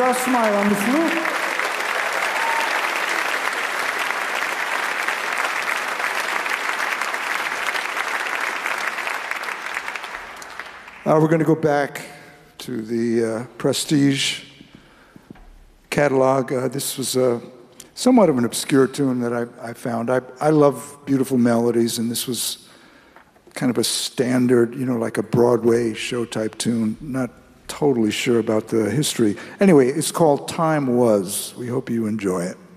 Charles Smile on the flute. We're going to go back to the Prestige catalog. This was somewhat of an obscure tune that I found. I love beautiful melodies, and this was kind of a standard, like a Broadway show type tune. Not totally sure about the history. Anyway, it's called Time Was. We hope you enjoy it.